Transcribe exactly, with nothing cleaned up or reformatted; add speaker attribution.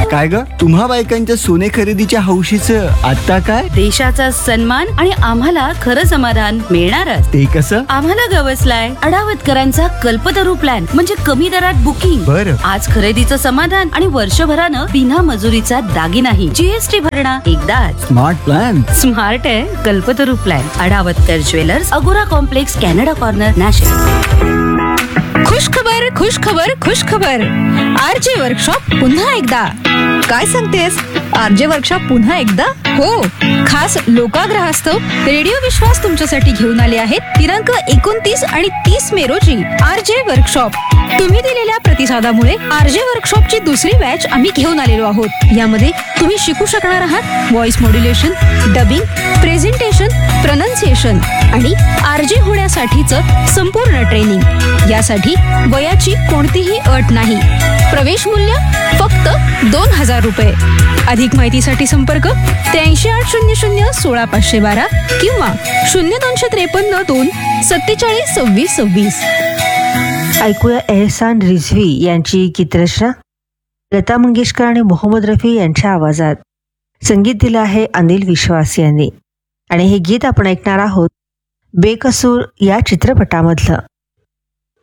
Speaker 1: काय ग, तुम्हा बायकांच्या सोने खरेदीच्या हौशीचं आता काय?
Speaker 2: देशाचा सन्मान आणि आम्हाला खरं समाधान मिळणारच.
Speaker 1: ते कसं?
Speaker 2: आम्हाला गवसलाय अडावतकरांचा कल्पतरू प्लॅन, म्हणजे कमी दरात बुकिंग.
Speaker 1: बरं.
Speaker 2: आज खरेदीचं समाधान आणि वर्षभरानं बिना मजुरीचा दागिनाही. जीएसटी भरणा एकदाच.
Speaker 1: Smart plan.
Speaker 2: स्मार्ट आहे कल्पतरू प्लॅन. अडावतकर ज्वेलर्स, अगोरा कॉम्प्लेक्स, कॅनडा कॉर्नर, नाशिक.
Speaker 3: खुश खबर, खुश खबर, खुश खबर. आरजे वर्कशॉप पुन्हा एकदा. काय सांगतेस? आरजे वर्कशॉप पुन्हा एकदा? हो, खास लोकाग्रहास्तव रेडिओ विश्वास तुमच्यासाठी घेऊन आले आहेत दिनांक एकोणतीस आणि तीस मे रोजी आरजे वर्कशॉप. तुम्ही दिलेल्या प्रतिसादामुळे आरजे वर्कशॉपची दुसरी बॅच आम्ही घेऊन आलेलो आहोत. यामध्ये तुम्ही शिकू शकणार आहात voice modulation, dubbing, presentation, pronunciation आणि आरजे होण्यासाठीचं संपूर्ण ट्रेनिंग. यासाठी वयाची कोणतीही अट नाही. प्रवेश मूल्य फक्त दोन हजार रुपये. अधिक माहितीसाठी संपर्क त्र्याऐंशी आठ शून्य शून्य सोळा पाचशे बारा किंवा शून्य दोनशे त्रेपन्न दोन सत्तेचाळीस सव्वीस सव्वीस.
Speaker 4: ऐकूया एहसान रिझवी यांची गीतरचना लता मंगेशकर आणि मोहम्मद रफी यांच्या आवाजात. संगीत दिलं आहे अनिल विश्वास यांनी आणि हे गीत आपण ऐकणार आहोत बेकसूर या चित्रपटामधलं.